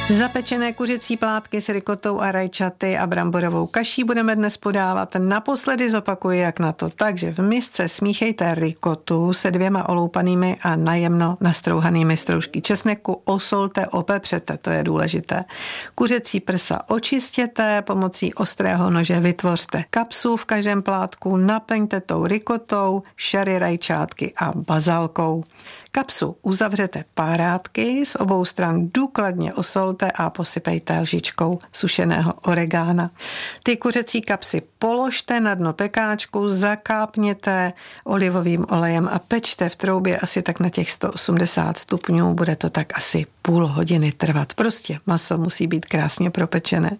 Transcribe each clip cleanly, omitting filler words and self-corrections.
Zapečené kuřecí plátky s rikotou a rajčaty a bramborovou kaší budeme dnes podávat. Naposledy zopakuji, jak na to. Takže v misce smíchejte rikotu se 2 oloupanými a najemno nastrouhanými stroužky česneku. Osolte, opepřete, to je důležité. Kuřecí prsa očistěte, pomocí ostrého nože vytvořte kapsu v každém plátku, naplňte tou rikotou, šary, rajčátky a bazalkou. Kapsu uzavřete párátky, z obou stran důkladně osolte a posypejte lžičkou sušeného oregána. Ty kuřecí kapsy položte na dno pekáčku, zakápněte olivovým olejem a pečte v troubě asi tak na těch 180 stupňů. Bude to tak asi půl hodiny trvat. Prostě maso musí být krásně propečené.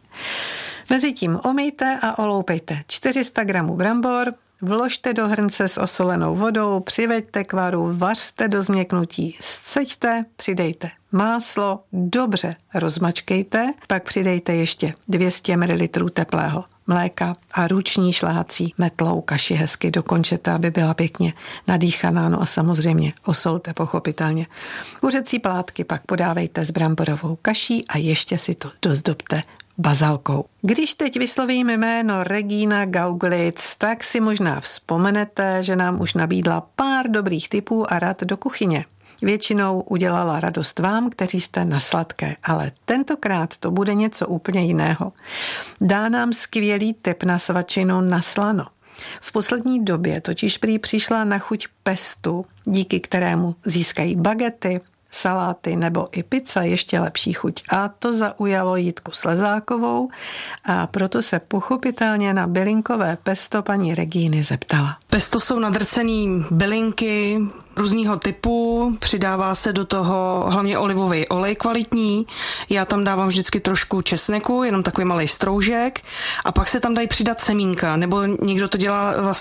Mezitím omyjte a oloupejte 400 gramů brambor, vložte do hrnce s osolenou vodou, přiveďte k varu, vařte do změknutí, sceďte, přidejte máslo, dobře rozmačkejte, pak přidejte ještě 200 ml teplého mléka a ruční šlehací metlou kaši hezky dokončete, aby byla pěkně nadýchaná, no a samozřejmě osolte pochopitelně. Kuřecí plátky pak podávejte s bramborovou kaší a ještě si to dozdobte bazalkou. Když teď vyslovím jméno Regína Gauglitz, tak si možná vzpomenete, že nám už nabídla pár dobrých tipů a rad do kuchyně. Většinou udělala radost vám, kteří jste na sladké, ale tentokrát to bude něco úplně jiného. Dá nám skvělý tip na svačinu na slano. V poslední době totiž prý přišla na chuť pestu, díky kterému získají bagety, saláty nebo i pizza ještě lepší chuť. A to zaujalo Jitku Slezákovou a proto se pochopitelně na bylinkové pesto paní Regíny zeptala. Pesto jsou nadrcený bylinky různýho typu, přidává se do toho hlavně olivový olej kvalitní, já tam dávám vždycky trošku česneku, jenom takový malej stroužek a pak se tam dají přidat semínka, nebo někdo to dělá vlastně